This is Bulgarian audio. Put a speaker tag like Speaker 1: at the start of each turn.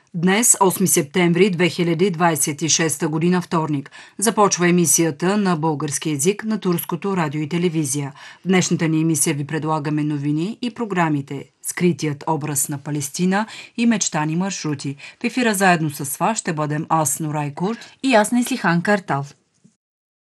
Speaker 1: Днес, 8 септември 2026 година, вторник, започва емисията на български език на Турското радио и телевизия. В днешната ни емисия ви предлагаме новини и програмите "Скритият образ на Палестина" и "Мечтани маршрути". В ефира заедно с вас ще бъдем аз, Норай Курт,
Speaker 2: и аз, Неслихан Картал.